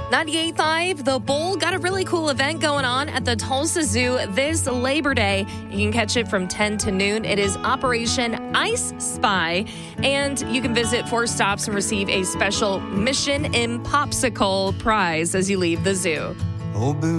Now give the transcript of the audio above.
98.5, The Bull got a really cool event going on at the Tulsa Zoo this Labor Day. You can catch it from 10 to noon. It is Operation Ice Spy, and you can visit 4 stops and receive a special Mission Impopsicle prize as you leave the zoo.